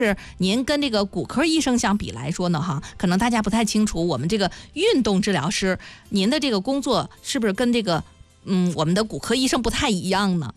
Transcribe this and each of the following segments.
是您跟这个骨科医生相比来说呢，哈，可能大家不太清楚，我们这个运动治疗师，您的这个工作是不是跟这个我们的骨科医生不太一样呢？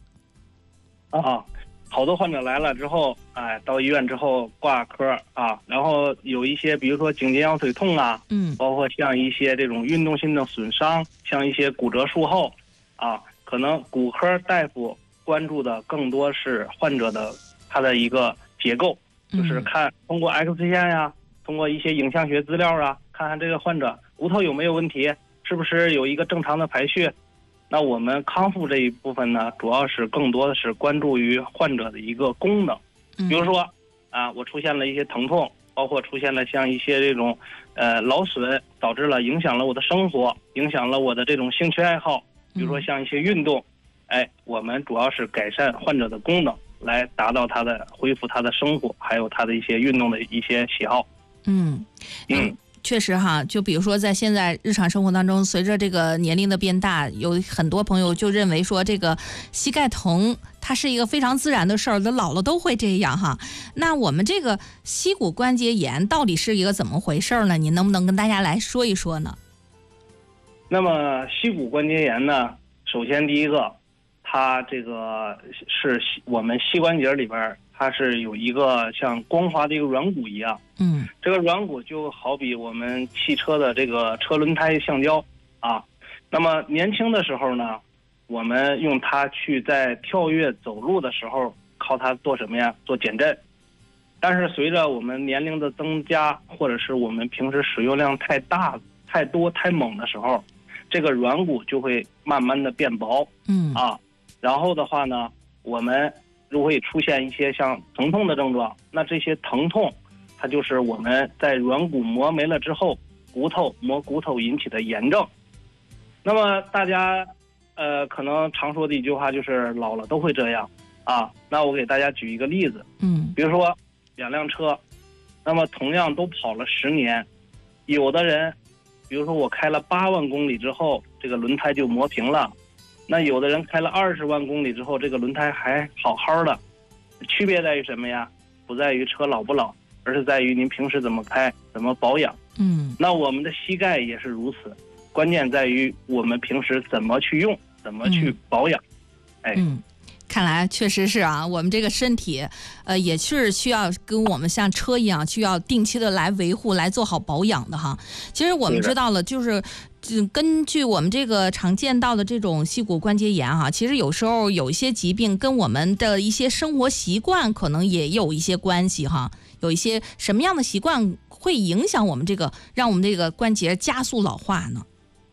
好多患者来了之后，到医院之后挂科啊，然后有一些比如说颈肩腰腿痛啊，包括像一些这种运动性的损伤，像一些骨折术后啊，可能骨科大夫关注的更多是患者的他的一个结构，就是通过 X 线呀，通过一些影像学资料啊，看看这个患者骨头有没有问题，是不是有一个正常的排序。那我们康复这一部分呢，主要是更多的是关注于患者的一个功能，比如说我出现了一些疼痛，包括出现了像一些这种劳损，导致了影响了我的生活，影响了我的这种兴趣爱好，比如说像一些运动，我们主要是改善患者的功能，来达到他的恢复他的生活，还有他的一些运动的一些喜好。 确实哈，就比如说在现在日常生活当中，随着这个年龄的变大，有很多朋友就认为说这个膝盖疼它是一个非常自然的事儿，老了都会这样哈。那我们这个膝骨关节炎到底是一个怎么回事呢？您能不能跟大家来说一说呢？ 那么膝骨关节炎呢，首先第一个，它这个是我们膝关节里边它是有一个像光滑的一个软骨一样，这个软骨就好比我们汽车的这个车轮胎橡胶啊。那么年轻的时候呢，我们用它去在跳跃走路的时候，靠它做什么呀？做减震。但是随着我们年龄的增加，或者是我们平时使用量太大、太多、太猛的时候，这个软骨就会慢慢的变薄，然后的话呢，我们就会出现一些像疼痛的症状。那这些疼痛，它就是我们在软骨磨没了之后，磨骨头引起的炎症。那么大家可能常说的一句话就是老了都会这样啊。那我给大家举一个例子，比如说两辆车，那么同样都跑了10年，有的人，比如说我开了8万公里之后，这个轮胎就磨平了。那有的人开了20万公里之后，这个轮胎还好好的，区别在于什么呀？不在于车老不老，而是在于您平时怎么开，怎么保养。那我们的膝盖也是如此，关键在于我们平时怎么去用，怎么去保养。 看来确实是啊，我们这个身体，也是需要跟我们像车一样，需要定期的来维护，来做好保养的哈。其实我们知道了，就是根据我们这个常见到的这种膝骨关节炎哈，其实有时候有一些疾病跟我们的一些生活习惯可能也有一些关系哈。有一些什么样的习惯会影响我们这个，让我们这个关节加速老化呢？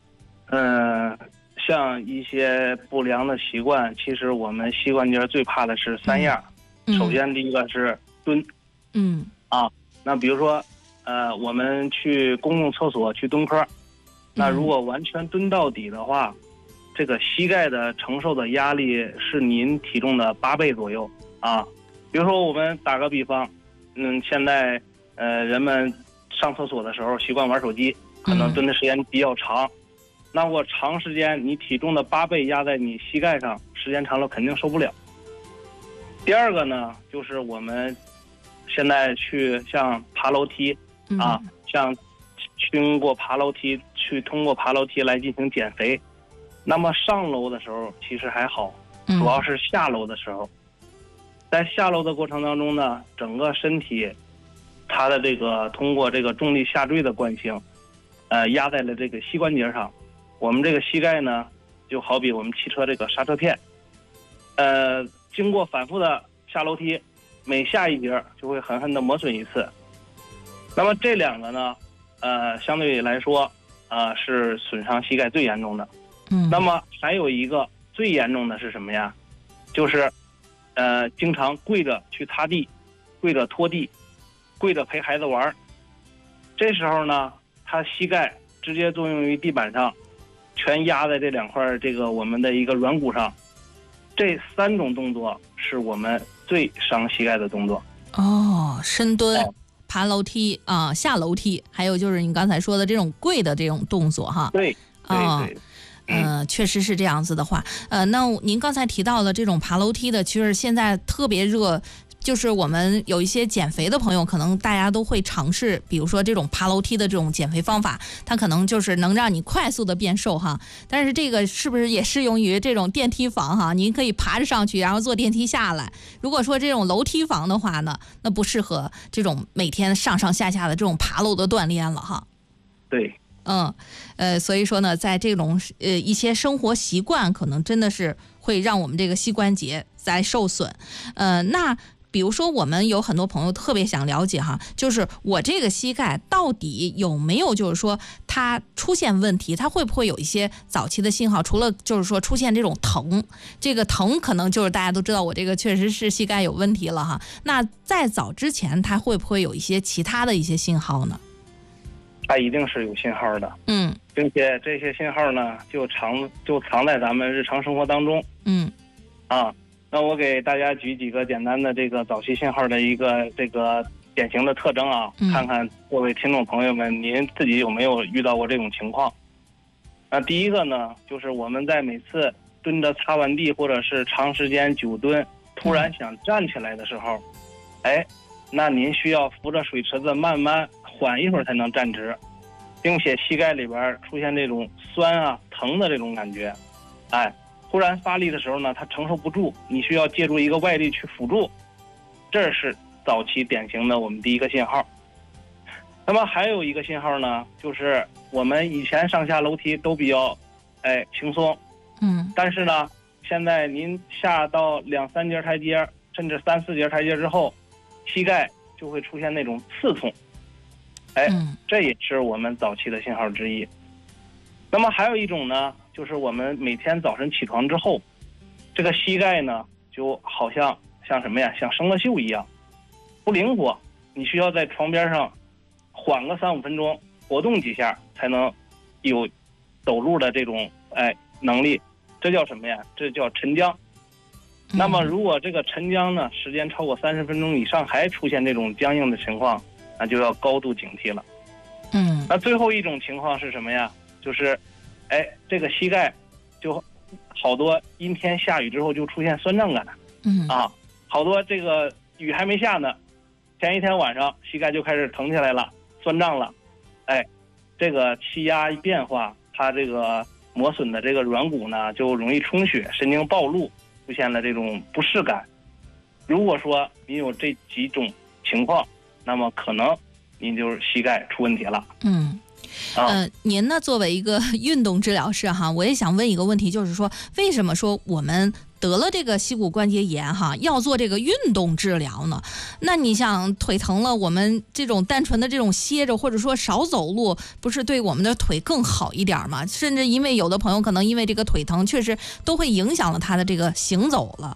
像一些不良的习惯，其实我们膝关节最怕的是3样。首先第一个是蹲，那比如说我们去公共厕所去蹲坑，那如果完全蹲到底的话，这个膝盖的承受的压力是您体重的8倍左右啊。比如说我们打个比方，现在人们上厕所的时候习惯玩手机，可能蹲的时间比较长。那我长时间你体重的8倍压在你膝盖上，时间长了肯定受不了。第二个呢，就是我们现在去像爬楼梯像通过爬楼梯来进行减肥。那么上楼的时候其实还好，主要是下楼的时候，在下楼的过程当中呢，整个身体它的这个通过这个重力下坠的惯性，压在了这个膝关节上。我们这个膝盖呢，就好比我们汽车这个刹车片，经过反复的下楼梯，每下一节就会狠狠的磨损一次。那么这2个呢，相对来说，是损伤膝盖最严重的。那么还有一个最严重的是什么呀？就是经常跪着去擦地，跪着拖地，跪着陪孩子玩。这时候呢，他膝盖直接作用于地板上，全压在这2块这个我们的一个软骨上。这3种动作是我们最伤膝盖的动作。 深蹲、爬楼梯下楼梯，还有就是你刚才说的这种跪的这种动作哈。 对。 确实是这样子的话，那您刚才提到了这种爬楼梯的，其实现在特别热， 就是我们有一些减肥的朋友，可能大家都会尝试，比如说这种爬楼梯的这种减肥方法，它可能就是能让你快速的变瘦哈。但是这个是不是也适用于这种电梯房哈？您可以爬着上去，然后坐电梯下来。如果说这种楼梯房的话呢，那不适合这种每天上上下下的这种爬楼的锻炼了哈。 对。 所以说呢，在这种一些生活习惯，可能真的是会让我们这个膝关节在受损。那比如说我们有很多朋友特别想了解哈，就是我这个膝盖到底有没有就是说它出现问题，它会不会有一些早期的信号？除了就是说出现这种疼，这个疼可能就是大家都知道我这个确实是膝盖有问题了哈。那在早之前，它会不会有一些其他的一些信号呢？ 它一定是有信号的，并且这些信号呢，就藏在咱们日常生活当中，那我给大家举几个简单的这个早期信号的一个这个典型的特征啊，看看各位听众朋友们，您自己有没有遇到过这种情况？那第一个呢，就是我们在每次蹲着擦完地或者是长时间久蹲，突然想站起来的时候，那您需要扶着水池子慢慢缓一会儿才能站直，并且膝盖里边出现这种酸啊疼的这种感觉，突然发力的时候呢，它承受不住，你需要借助一个外力去辅助，这是早期典型的我们第一个信号。那么还有一个信号呢，就是我们以前上下楼梯都比较轻松，但是呢，现在您下到2、3节台阶，甚至3、4节台阶之后，膝盖就会出现那种刺痛，这也是我们早期的信号之一。那么还有一种呢，就是我们每天早晨起床之后，这个膝盖呢就好像什么呀，像生了锈一样，不灵活，你需要在床边上缓个3、5分钟，活动几下才能有走路的这种能力，这叫什么呀？这叫沉僵。那么如果这个沉僵呢，时间超过30分钟以上还出现这种僵硬的情况，那就要高度警惕了。那最后一种情况是什么呀？就是这个膝盖就好多阴天下雨之后就出现酸胀感，好多这个雨还没下呢，前一天晚上膝盖就开始疼起来了，酸胀了，这个气压一变化，它这个磨损的这个软骨呢就容易充血，神经暴露，出现了这种不适感。如果说你有这几种情况，那么可能您就是膝盖出问题了。 您呢作为一个运动治疗师哈，我也想问一个问题，就是说为什么说我们得了这个膝骨关节炎哈，要做这个运动治疗呢？那你想腿疼了，我们这种单纯的这种歇着或者说少走路，不是对我们的腿更好一点吗？甚至因为有的朋友可能因为这个腿疼，确实都会影响了他的这个行走了。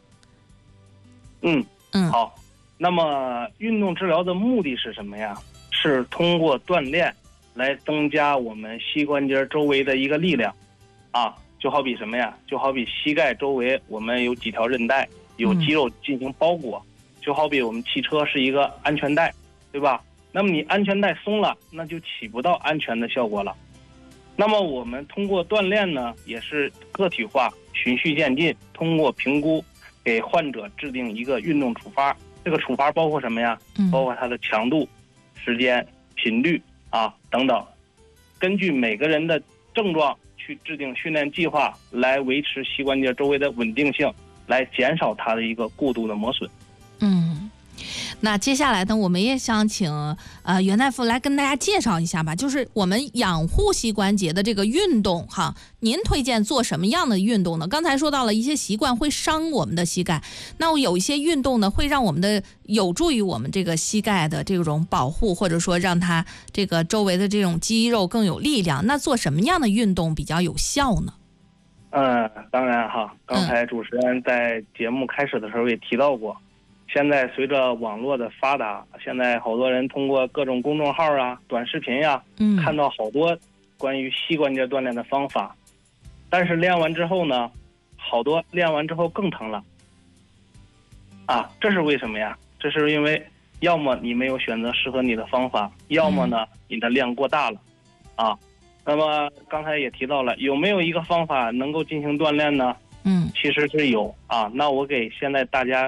好，那么运动治疗的目的是什么呀？是通过锻炼来增加我们膝关节周围的一个力量，就好比什么呀？就好比膝盖周围我们有几条韧带，有肌肉进行包裹，就好比我们汽车是一个安全带，对吧？那么你安全带松了，那就起不到安全的效果了。那么我们通过锻炼呢，也是个体化、循序渐进，通过评估给患者制定一个运动处罚。这个处罚包括什么呀？包括它的强度、时间、频率等等，根据每个人的症状去制定训练计划，来维持膝关节周围的稳定性，来减少它的一个过度的磨损。 那接下来呢，我们也想请袁大夫来跟大家介绍一下吧，就是我们养护膝关节的这个运动哈，您推荐做什么样的运动呢？刚才说到了一些习惯会伤我们的膝盖，那有一些运动呢会让我们的有助于我们这个膝盖的这种保护，或者说让它这个周围的这种肌肉更有力量。那做什么样的运动比较有效呢？ 当然哈，刚才主持人在节目开始的时候也提到过。现在随着网络的发达，现在好多人通过各种公众号短视频看到好多关于膝关节锻炼的方法，但是练完之后呢，好多练完之后更疼了，这是为什么呀？这是因为要么你没有选择适合你的方法，要么呢你的量过大了，那么刚才也提到了，有没有一个方法能够进行锻炼呢？其实是有那我给现在大家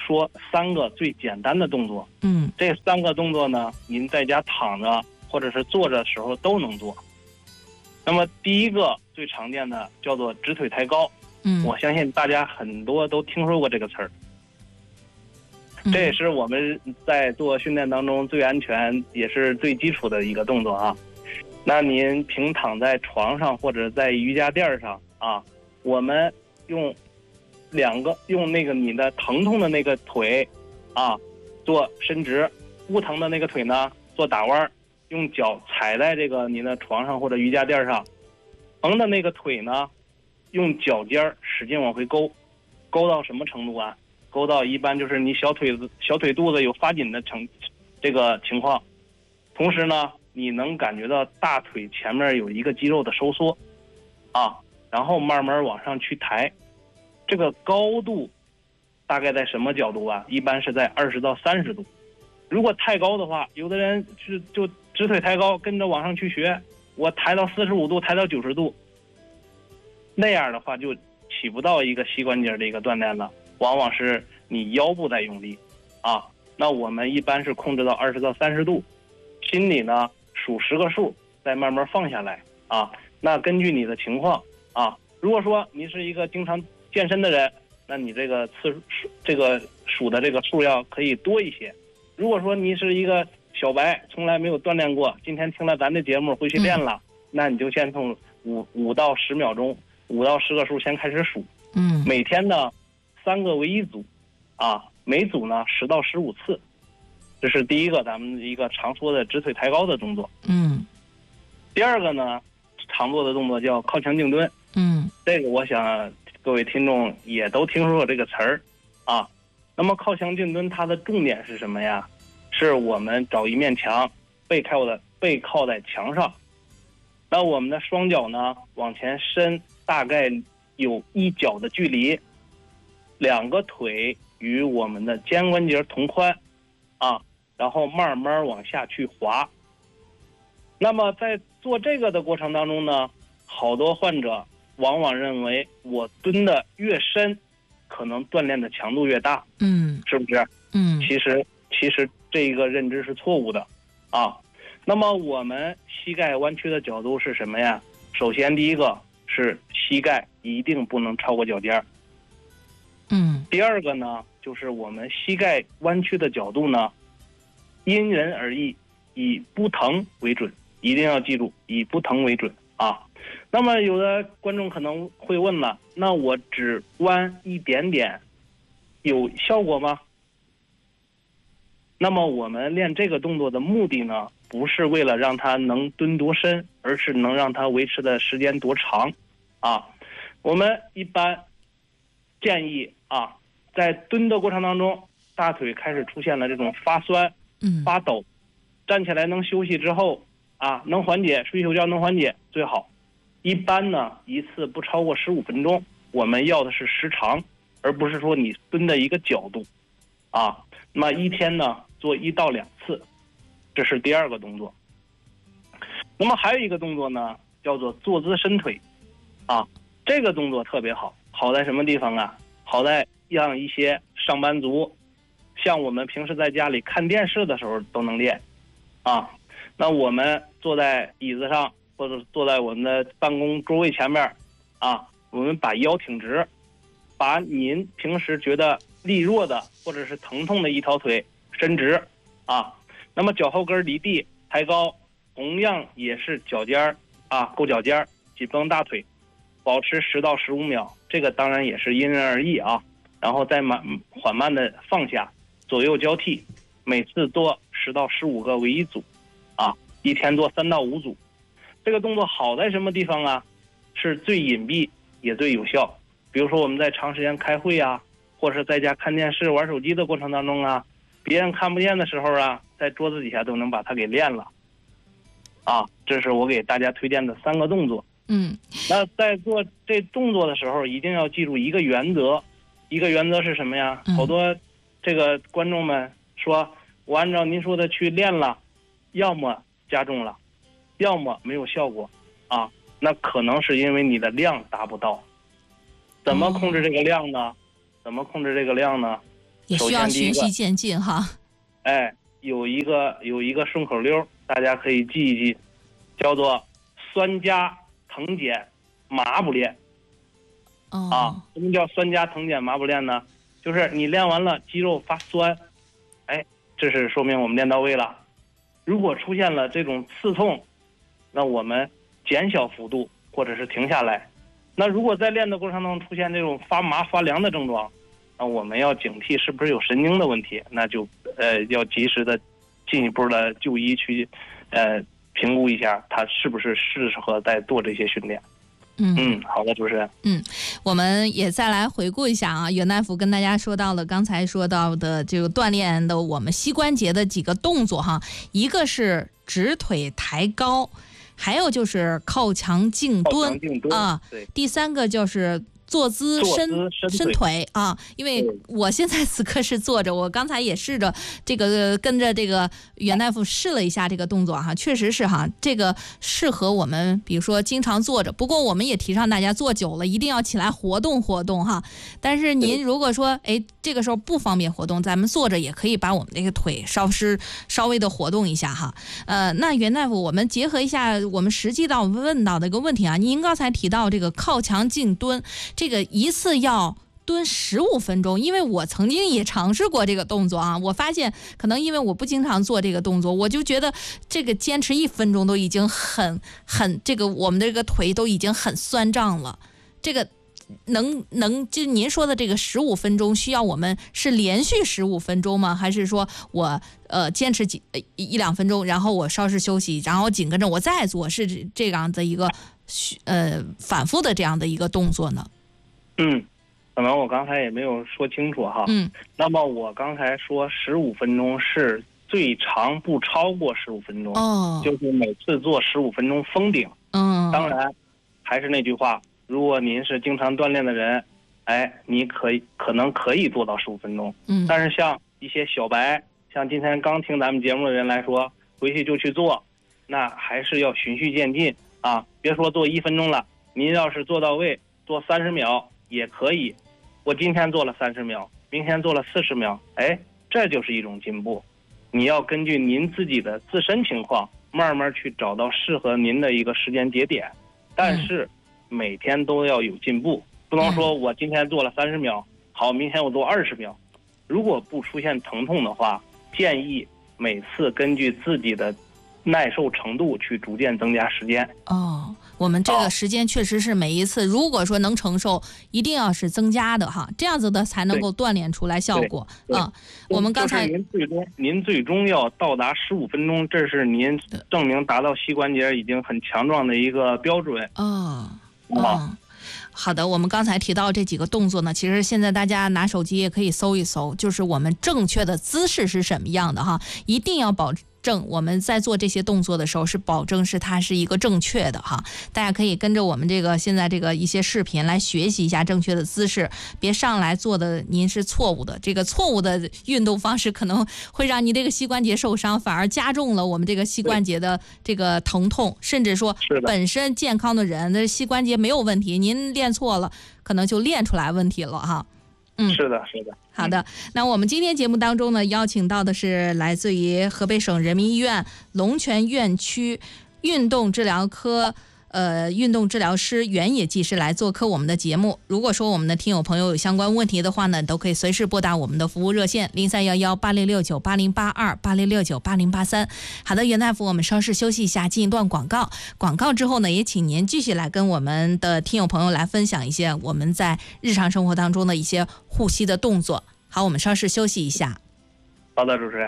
说3个最简单的动作。这3个动作呢，您在家躺着或者是坐着的时候都能做。那么第一个最常见的叫做直腿抬高。我相信大家很多都听说过这个词儿。这也是我们在做训练当中最安全也是最基础的一个动作啊。那您平躺在床上或者在瑜伽垫上啊，我们用那个你的疼痛的那个腿啊做伸直，不疼的那个腿呢做打弯，用脚踩在这个您的床上或者瑜伽垫上，疼的那个腿呢用脚尖使劲往回勾到什么程度啊？勾到一般就是你小腿肚子有发紧的这个情况，同时呢你能感觉到大腿前面有一个肌肉的收缩啊，然后慢慢往上去抬。这个高度大概在什么角度啊？一般是在20到30度。如果太高的话，有的人就直腿抬高跟着往上去学，我抬到45度抬到90度，那样的话就起不到一个膝关节的一个锻炼了，往往是你腰部在用力啊。那我们一般是控制到20到30度，心里呢数10个数，再慢慢放下来啊。那根据你的情况啊，如果说你是一个经常健身的人，那你这个数的这个数要可以多一些。如果说你是一个小白，从来没有锻炼过，今天听了咱的节目回去练了，那你就先从5到10秒钟，5到10个数先开始数。每天呢3个为1组啊，每组呢10到15次。这是第一个咱们一个常说的直腿抬高的动作。第二个呢常做的动作叫靠墙静蹲。这个我想各位听众也都听说过这个词儿啊。那么靠墙静蹲它的重点是什么呀？是我们找一面墙，背靠在墙上，那我们的双脚呢往前伸，大概有1脚的距离，2个腿与我们的肩关节同宽啊，然后慢慢往下去滑。那么在做这个的过程当中呢，好多患者往往认为我蹲的越深，可能锻炼的强度越大，是不是？其实这个认知是错误的啊。那么我们膝盖弯曲的角度是什么呀？首先第一个是膝盖一定不能超过脚尖。第二个呢，就是我们膝盖弯曲的角度呢，因人而异，以不疼为准，一定要记住，以不疼为准啊。那么有的观众可能会问了，那我只弯一点点有效果吗？那么我们练这个动作的目的呢，不是为了让它能蹲多深，而是能让它维持的时间多长啊。我们一般建议啊，在蹲的过程当中，大腿开始出现了这种发酸发抖，站起来能休息之后啊，能缓解，睡休觉能缓解最好。一般呢一次不超过15分钟，我们要的是时长，而不是说你蹲的一个角度啊。那么一天呢做1到2次，这是第二个动作。那么还有一个动作呢叫做坐姿伸腿啊，这个动作特别好，好在什么地方啊？好在让一些上班族像我们平时在家里看电视的时候都能练啊。那我们坐在椅子上或者坐在我们的办公桌位前面啊，我们把腰挺直，把您平时觉得力弱的或者是疼痛的一条腿伸直啊，那么脚后跟离地抬高，同样也是脚尖啊够脚尖，紧绷大腿，保持10到15秒，这个当然也是因人而异啊。然后再缓慢的放下，左右交替，每次做10到15个为1组啊，一天做3到5组。这个动作好在什么地方啊？是最隐蔽也最有效。比如说我们在长时间开会啊，或者是在家看电视玩手机的过程当中啊，别人看不见的时候啊，在桌子底下都能把它给练了啊。这是我给大家推荐的3个动作。那在做这动作的时候一定要记住一个原则，一个原则是什么呀？好多这个观众们说，我按照您说的去练了，要么加重了，要么没有效果啊。那可能是因为你的量达不到。怎么控制这个量呢？ 也需要循序渐进哈。 有一个顺口溜，大家可以记一记，叫做酸加藤碱麻不练。什么叫酸加藤碱麻不练呢？就是你练完了肌肉发酸，这是说明我们练到位了。如果出现了这种刺痛，那我们减小幅度或者是停下来。那如果在练的过程中出现这种发麻发凉的症状，那我们要警惕是不是有神经的问题，那就要及时的进一步的就医去评估一下他是不是适合再做这些训练。好的，主持人。 我们也再来回顾一下啊，袁大夫跟大家说到了刚才说到的这个锻炼的我们膝关节的几个动作哈，一个是直腿抬高，还有就是靠墙静蹲啊，第三个就是坐姿伸腿啊，因为我现在此刻是坐着，我刚才也试着这个跟着这个袁大夫试了一下这个动作哈，确实是哈，这个适合我们比如说经常坐着，不过我们也提倡大家坐久了一定要起来活动活动哈。但是您如果说这个时候不方便活动，咱们坐着也可以把我们这个腿稍微的活动一下哈。那袁大夫，我们结合一下我们实际到问到的一个问题啊，您刚才提到这个靠墙静蹲，这个一次要蹲15分钟，因为我曾经也尝试过这个动作啊，我发现可能因为我不经常做这个动作，我就觉得这个坚持1分钟都已经很这个我们的这个腿都已经很酸胀了。这个就您说的这个15分钟，需要我们是连续15分钟吗？还是说我坚持1-2分钟，然后我稍事休息，然后紧跟着我再做，是这样的一个反复的这样的一个动作呢？ 可能我刚才也没有说清楚哈。那么我刚才说15分钟是最长不超过15分钟，就是每次做15分钟封顶。当然还是那句话，如果您是经常锻炼的人，你可能可以做到15分钟。但是像一些小白，像今天刚听咱们节目的人来说，回去就去做，那还是要循序渐进啊！别说做1分钟了，您要是做到位，做30秒也可以。我今天做了30秒，明天做了40秒，这就是一种进步。你要根据您自己的自身情况，慢慢去找到适合您的一个时间节点。但是每天都要有进步，不能说我今天做了30秒，好，明天我做20秒。如果不出现疼痛的话，建议每次根据自己的耐受程度去逐渐增加时间。 我们这个时间确实是每一次，如果说能承受，一定要是增加的哈，这样子的才能够锻炼出来效果啊。我们刚才您最终要到达15分钟，这是您证明达到膝关节已经很强壮的一个标准。 好的，我们刚才提到这几个动作呢，其实现在大家拿手机也可以搜一搜，就是我们正确的姿势是什么样的哈，一定要保证我们在做这些动作的时候是保证是它是一个正确的哈。大家可以跟着我们这个现在这个一些视频来学习一下正确的姿势，别上来做的您是错误的，这个错误的运动方式可能会让你这个膝关节受伤，反而加重了我们这个膝关节的这个疼痛，甚至说本身健康的人的膝关节没有问题，您练错了可能就练出来问题了哈。 是的。 好的，那我们今天节目当中呢，邀请到的是来自于河北省人民医院龙泉院区运动治疗科运动治疗师袁野技师来做客我们的节目。如果说我们的听友朋友有相关问题的话呢，都可以随时拨打我们的服务热线03118069808280698083。好的，袁大夫，我们稍事休息一下，进一段广告。广告之后呢，也请您继续来跟我们的听友朋友来分享一些我们在日常生活当中的一些护膝的动作。好，我们稍事休息一下。 好的，主持人。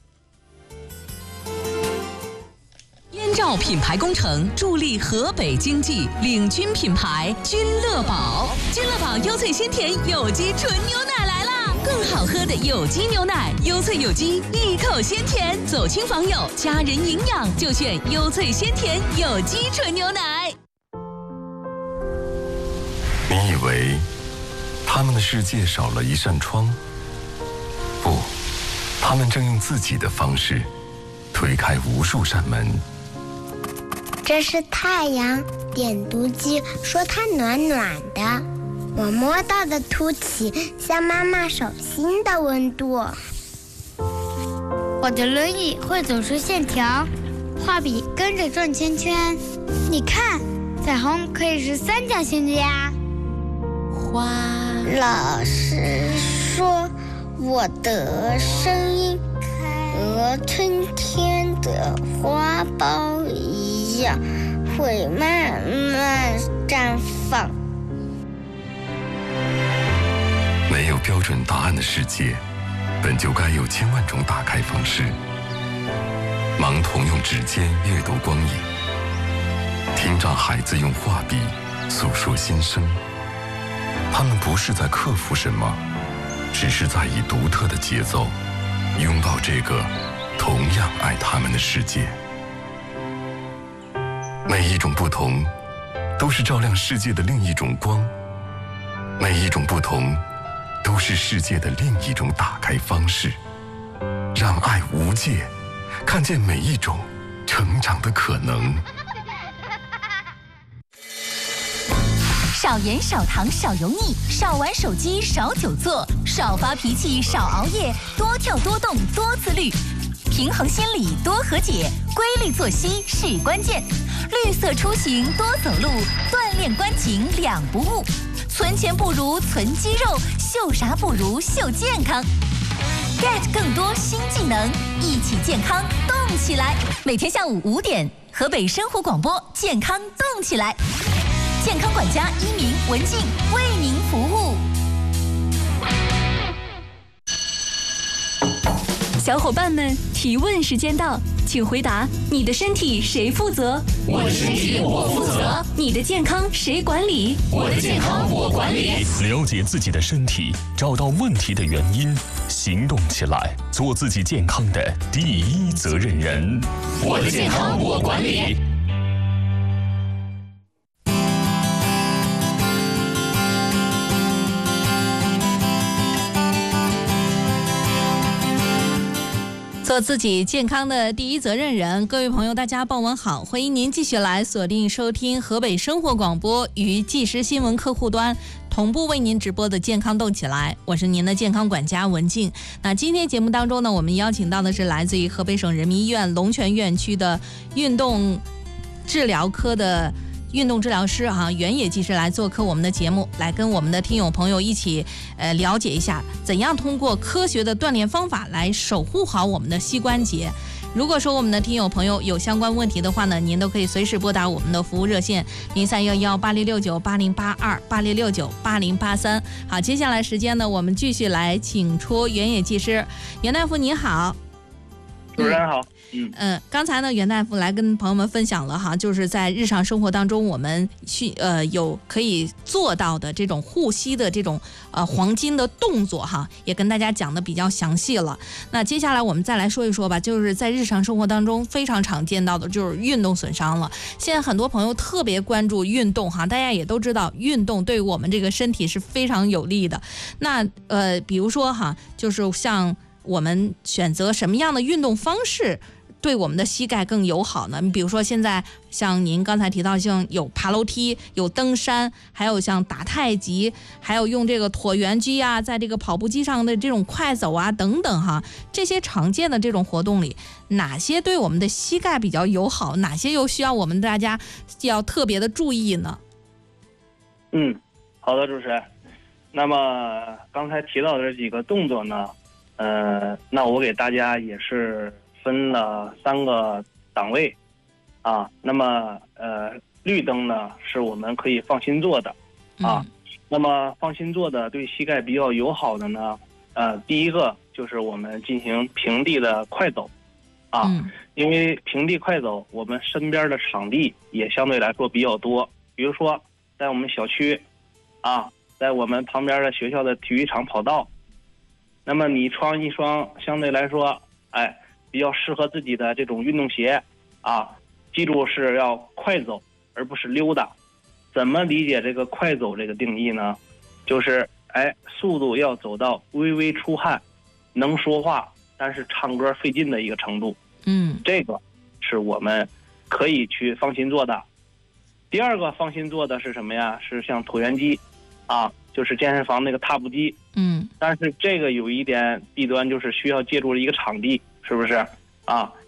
燕赵品牌工程助力河北经济，领军品牌君乐宝。君乐宝优萃鲜甜有机纯牛奶来啦！更好喝的有机牛奶，优萃有机，一口鲜甜，走亲访友，家人营养就选优萃鲜甜有机纯牛奶。 你以为他们的世界少了一扇窗？不，他们正用自己的方式推开无数扇门。 这是太阳点读机，说它暖暖的。 我摸到的凸起像妈妈手心的温度。 我的轮椅会走出线条，画笔跟着转圈圈。你看，彩虹可以是三角形的呀。 老师说我的声音和春天的花苞一样，会慢慢绽放。 没有标准答案的世界，本就该有千万种打开方式。盲童用指尖阅读光影，听障孩子用画笔诉说心声。他们不是在克服什么，只是在以独特的节奏拥抱这个同样爱他们的世界。每一种不同都是照亮世界的另一种光，每一种不同都是世界的另一种打开方式。让爱无界，看见每一种成长的可能。 少盐少糖少油腻，少玩手机少久坐，少发脾气少熬夜，多跳多动多自律。平衡心理多和解，规律作息是关键。绿色出行多走路，锻炼关颈两不误。存钱不如存肌肉，秀啥不如秀健康。get 更多新技能，一起健康动起来。每天下午5点，河北生活广播健康动起来。健康管家一鸣、文静为您服务。小伙伴们，提问时间到，请回答：你的身体谁负责？ 我的身体我负责。 你的健康谁管理？ 我的健康我管理。 了解自己的身体，找到问题的原因，行动起来，做自己健康的第一责任人。 我的健康我管理。 做自己健康的第一责任人。各位朋友大家傍晚好，欢迎您继续来锁定收听河北生活广播与即时新闻客户端同步为您直播的健康动起来，我是您的健康管家文静。那今天节目当中呢，我们邀请到的是来自于河北省人民医院龙泉院区的运动治疗科的运动治疗师原野技师来做客我们的节目，来跟我们的听友朋友一起了解一下怎样通过科学的锻炼方法来守护好我们的膝关节。如果说我们的听友朋友有相关问题的话呢，您都可以随时拨打我们的服务热线031186980886698083。好，接下来时间呢，我们继续来请出原野技师。袁大夫您好。 主持人好。 刚才呢，袁大夫来跟朋友们分享了就是在日常生活当中我们有可以做到的这种护膝的这种黄金的动作也跟大家讲的比较详细了。那接下来我们再来说一说吧，就是在日常生活当中非常常见到的就是运动损伤了。现在很多朋友特别关注运动大家也都知道运动对我们这个身体是非常有利的。那比如说就是像我们选择什么样的运动方式对我们的膝盖更友好呢？比如说现在像您刚才提到，像有爬楼梯，有登山，还有像打太极，还有用这个椭圆机在这个跑步机上的这种快走等等这些常见的这种活动里，哪些对我们的膝盖比较友好，哪些又需要我们大家要特别的注意呢？ 好的，主持人。那么刚才提到的这几个动作呢，那我给大家也是分了3个档位那么绿灯呢是我们可以放心做的那么放心做的对膝盖比较友好的呢，第一个就是我们进行平地的快走因为平地快走我们身边的场地也相对来说比较多，比如说在我们小区在我们旁边的学校的体育场跑道，那么你穿一双相对来说比较适合自己的这种运动鞋记住是要快走而不是溜达。怎么理解这个快走这个定义呢？就是速度要走到微微出汗，能说话但是唱歌费劲的一个程度。这个是我们可以去放心做的。第二个放心做的是什么呀？是像椭圆机就是健身房那个踏步机。但是这个有一点弊端，就是需要借助一个场地，是不是啊？